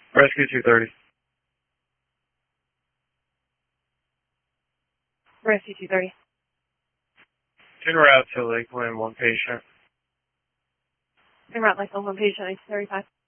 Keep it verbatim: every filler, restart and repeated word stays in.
Rescue two thirty. Rescue two thirty. En route to Lakeland, one patient. En route Lakeland, one patient, eight thirty-five.